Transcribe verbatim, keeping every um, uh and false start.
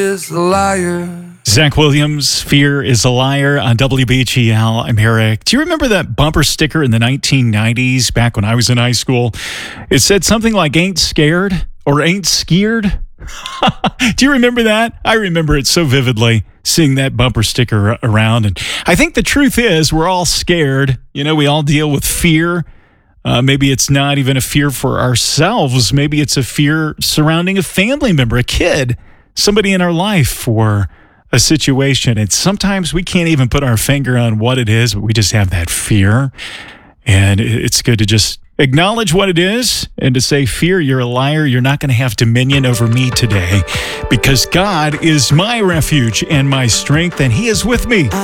is a liar. Zach Williams, Fear is a Liar on W B G L. I'm Eric. Do you remember that bumper sticker in the nineteen nineties, back when I was in high school? It said something like, ain't scared or ain't skeered. Do you remember that? I remember it so vividly, seeing that bumper sticker around. And I think the truth is we're all scared. You know, we all deal with fear. Uh, maybe it's not even a fear for ourselves. Maybe it's a fear surrounding a family member, a kid, somebody in our life, or a situation. And sometimes we can't even put our finger on what it is, but we just have that fear. And it's good to just acknowledge what it is and to say, fear, you're a liar. You're not going to have dominion over me today, because God is my refuge and my strength, and He is with me.